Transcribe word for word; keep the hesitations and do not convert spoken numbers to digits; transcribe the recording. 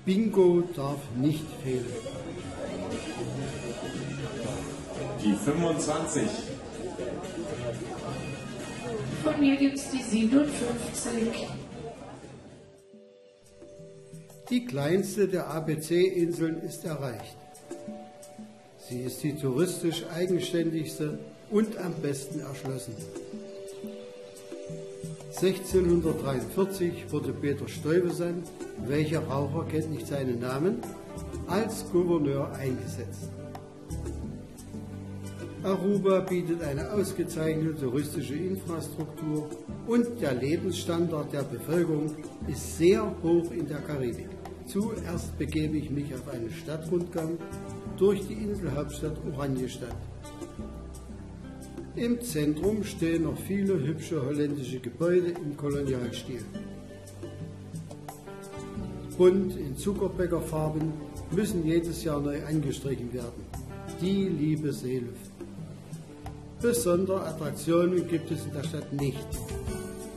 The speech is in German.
Bingo darf nicht fehlen. Die fünfundzwanzig. Von mir gibt es die siebenundfünfzig. Die kleinste der A B C-Inseln ist erreicht. Sie ist die touristisch eigenständigste und am besten erschlossen. sechzehnhundertdreiundvierzig wurde Peter Stuyvesant, welcher Raucher kennt nicht seinen Namen, als Gouverneur eingesetzt. Aruba bietet eine ausgezeichnete touristische Infrastruktur und der Lebensstandard der Bevölkerung ist sehr hoch in der Karibik. Zuerst begebe ich mich auf einen Stadtrundgang durch die Inselhauptstadt Oranjestad. Im Zentrum stehen noch viele hübsche holländische Gebäude im Kolonialstil. Bunt in Zuckerbäckerfarben müssen jedes Jahr neu angestrichen werden. Die liebe Seeluft. Besondere Attraktionen gibt es in der Stadt nicht.